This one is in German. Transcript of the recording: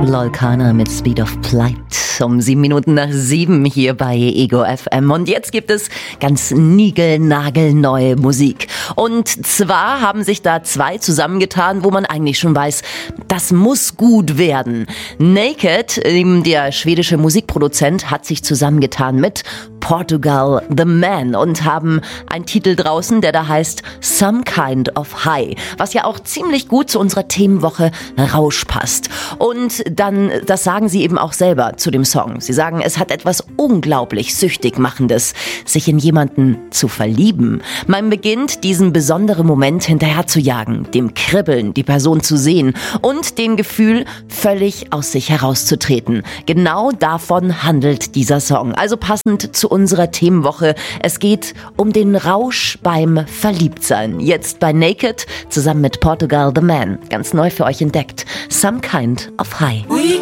Lolkana mit Speed of Flight um 7:07 hier bei Ego FM. Und jetzt gibt es ganz niegelnagelneue Musik. Und zwar haben sich da zwei zusammengetan, wo man eigentlich schon weiß, das muss gut werden. Naked, der schwedische Musikproduzent, hat sich zusammengetan mit Portugal The Man und haben einen Titel draußen, der da heißt Some Kind of High, was ja auch ziemlich gut zu unserer Themenwoche Rausch passt. Und dann, das sagen sie eben auch selber zu dem Song. Sie sagen, es hat etwas unglaublich süchtig Machendes, sich in jemanden zu verlieben. Man beginnt, diesen besonderen Moment hinterher zu jagen, dem Kribbeln, die Person zu sehen und dem Gefühl, völlig aus sich herauszutreten. Genau davon handelt dieser Song. Also passend zu unserer Themenwoche. Es geht um den Rausch beim Verliebtsein. Jetzt bei Naked zusammen mit Portugal The Man. Ganz neu für euch entdeckt. Some Kind of High.